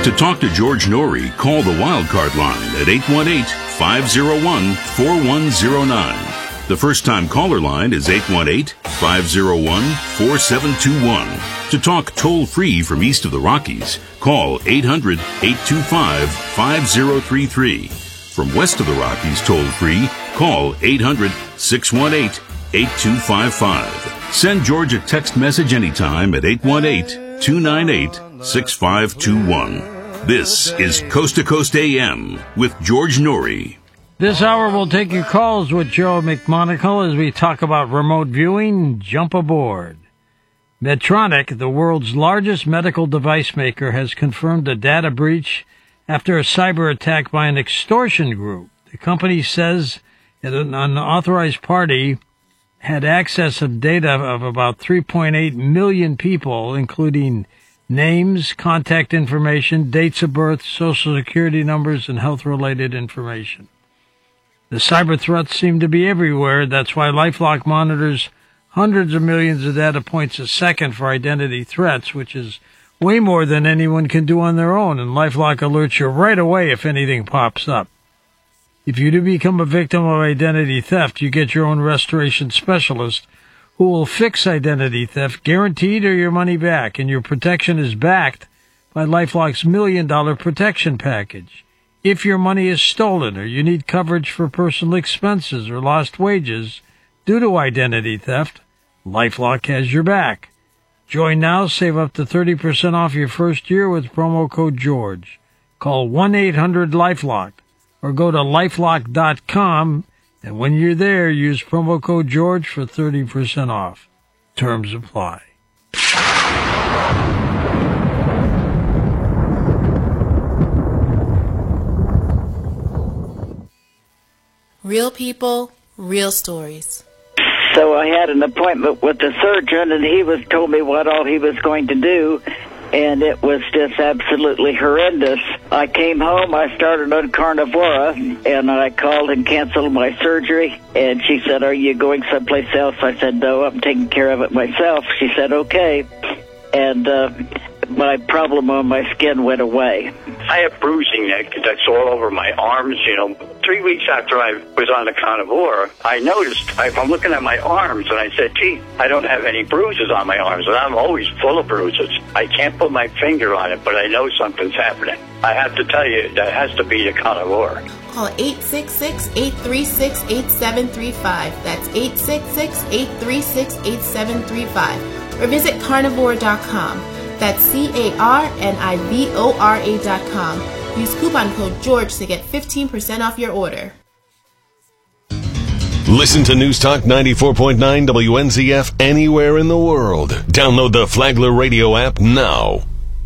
To talk to George Norrie, call the Wildcard line at 818-501-4109. The first-time caller line is 818-501-4721. To talk toll-free from east of the Rockies, call 800-825-5033. From west of the Rockies toll-free, call 800-618-8255. Send George a text message anytime at 818-298-6521. This is Coast to Coast AM with George Norrie. This hour we'll take your calls with Joe McMonagle as we talk about remote viewing. Jump aboard. Medtronic, the world's largest medical device maker, has confirmed a data breach after a cyber attack by an extortion group. The company says that an unauthorized party had access of data of about 3.8 million people, including names, contact information, dates of birth, social security numbers, and health-related information. The cyber threats seem to be everywhere. That's why LifeLock monitors hundreds of millions of data points a second for identity threats, which is way more than anyone can do on their own, and LifeLock alerts you right away if anything pops up. If you do become a victim of identity theft, you get your own restoration specialist who will fix identity theft, guaranteed, or your money back, and your protection is backed by LifeLock's $1 Million Protection Package. If your money is stolen or you need coverage for personal expenses or lost wages due to identity theft, LifeLock has your back. Join now, save up to 30% off your first year with promo code GEORGE. Call 1-800-LifeLock or go to lifelock.com, and when you're there, use promo code GEORGE for 30% off. Terms apply. Real people, real stories. So I had an appointment with the surgeon, and he was told me what all he was going to do, and it was just absolutely horrendous. I came home, I started on Carnivora, and I called and canceled my surgery, and she said, "Are you going someplace else?" I said, "No, I'm taking care of it myself." She said, "Okay," and my problem on my skin went away. I have bruising that's all over my arms. 3 weeks after I was on the Carnivora, I noticed, I'm looking at my arms, and I said, gee, I don't have any bruises on my arms, and I'm always full of bruises. I can't put my finger on it, but I know something's happening. I have to tell you, that has to be the Carnivora. Call 866-836-8735. That's 866-836-8735. Or visit carnivora.com. That's carnivora.com. Use coupon code GEORGE to get 15% off your order. Listen to News Talk 94.9 WNZF anywhere in the world. Download the Flagler Radio app now.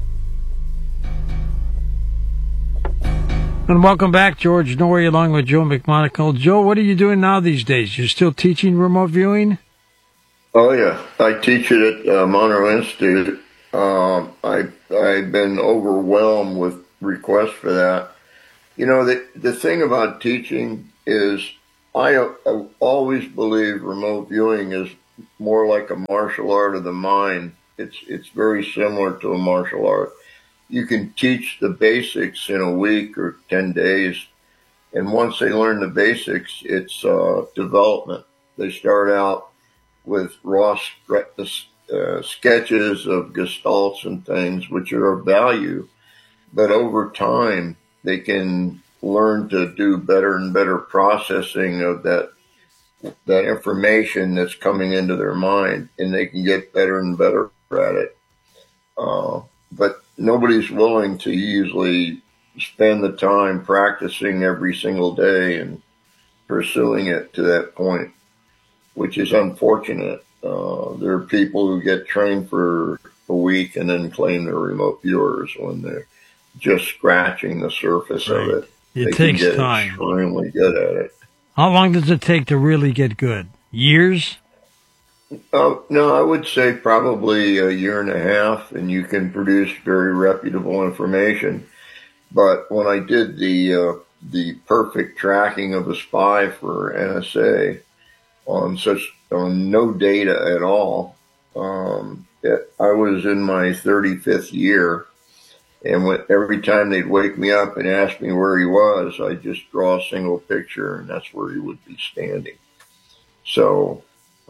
And welcome back, George Norrie, along with Joe McMonagle. Joe, what are you doing now these days? You're still teaching remote viewing? Oh, yeah. I teach it at Monroe Institute. I've been overwhelmed with requests for that. The thing about teaching is I always believe remote viewing is more like a martial art of the mind. It's very similar to a martial art. You can teach the basics in a week or 10 days, and once they learn the basics, it's development. They start out with raw sketches of gestalts and things, which are of value, but over time they can learn to do better and better processing of that information that's coming into their mind, and they can get better and better at it. But nobody's willing to usually spend the time practicing every single day and pursuing it to that point, which is unfortunate. There are people who get trained for a week and then claim they're remote viewers when they're just scratching the surface of it. It takes time. Extremely good at it. How long does it take to really get good? Years? No, I would say probably a year and a half, and you can produce very reputable information. But when I did the perfect tracking of a spy for NSA on no data at all, I was in my 35th year, And every time they'd wake me up and ask me where he was, I'd just draw a single picture, and that's where he would be standing. So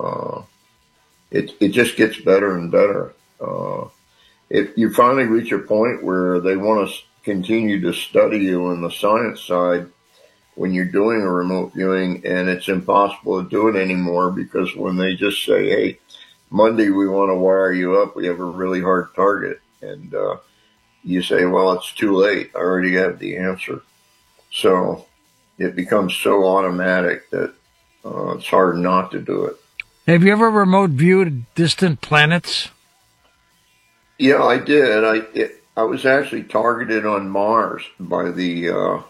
it just gets better and better. If you finally reach a point where they want to continue to study you on the science side when you're doing a remote viewing, and it's impossible to do it anymore, because when they just say, hey, Monday we want to wire you up, we have a really hard target, and you say, well, it's too late, I already have the answer. So it becomes so automatic that it's hard not to do it. Have you ever remote viewed distant planets? Yeah, I did. I was actually targeted on Mars by the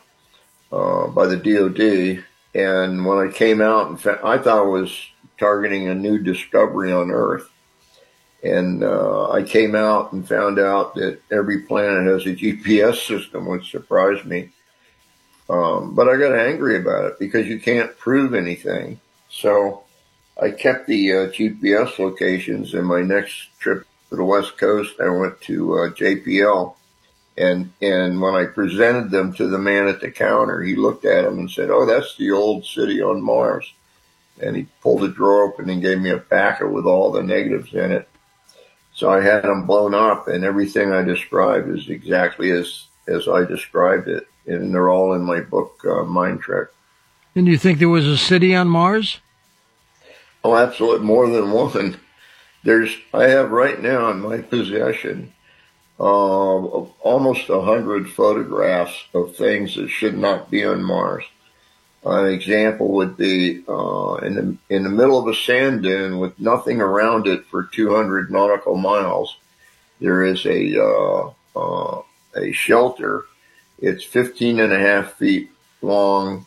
DoD, and when I came out, I thought I was targeting a new discovery on Earth, and I came out and found out that every planet has a GPS system, which surprised me. But I got angry about it because you can't prove anything. So I kept the GPS locations. In my next trip to the West Coast, I went to JPL. And when I presented them to the man at the counter, he looked at them and said, oh, that's the old city on Mars. And he pulled a drawer open and gave me a packet with all the negatives in it. So I had them blown up, and everything I described is exactly as I described it. And they're all in my book, Mind Trek. And you think there was a city on Mars? Oh, absolutely. More than one. I have right now in my possession almost 100 photographs of things that should not be on Mars. An example would be in the middle of a sand dune with nothing around it for 200 nautical miles. There is a shelter. It's 15.5 feet long,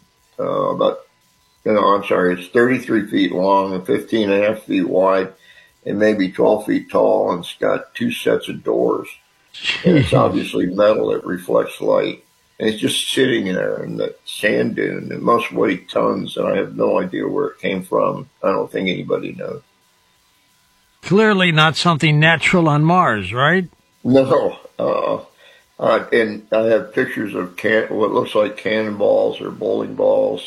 it's 33 feet long and 15.5 feet wide, and maybe 12 feet tall, and it's got 2 sets of doors. And it's obviously metal. It reflects light. And it's just sitting there in the sand dune. It must weigh tons, and I have no idea where it came from. I don't think anybody knows. Clearly not something natural on Mars, right? No. And I have pictures of what looks like cannonballs or bowling balls,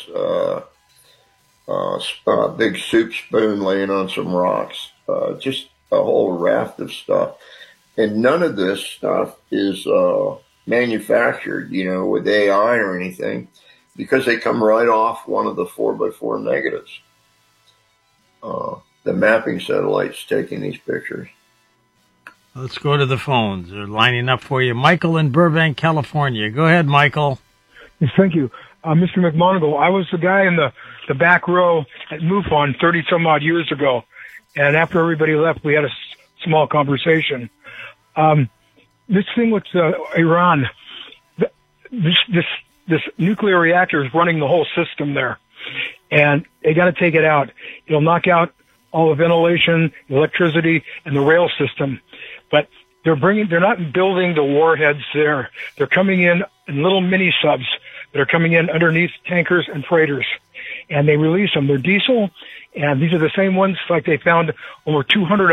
a big soup spoon laying on some rocks, just a whole raft of stuff. And none of this stuff is manufactured, with AI or anything, because they come right off one of the 4x4 negatives. The mapping satellite's taking these pictures. Let's go to the phones. They're lining up for you. Michael in Burbank, California. Go ahead, Michael. Yes, thank you. Mr. McMonagle, I was the guy in the back row at MUFON 30-some-odd years ago, and after everybody left, we had a small conversation. This thing with Iran, this nuclear reactor is running the whole system there, and they got to take it out. It'll knock out all the ventilation, electricity, and the rail system. But they're not building the warheads there. They're coming in little mini subs that are coming in underneath tankers and freighters, and they release them. They're diesel, and these are the same ones like they found over 200